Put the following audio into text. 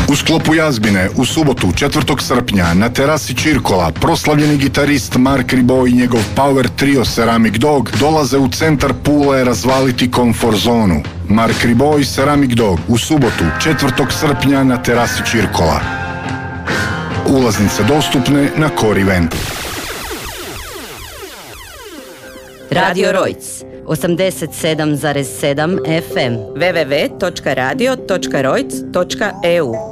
U sklopu Jazbine u subotu 4. srpnja na terasi Čirkola proslavljeni gitarist Mark Ribot i njegov power trio Ceramic Dog dolaze u centar Pule razvaliti komfort zonu. Mark Ribot i Ceramic Dog u subotu 4. srpnja na terasi Čirkola. Ulaznice dostupne na Core Event. Radio Rojc 87,7 FM www.radio.rojc.eu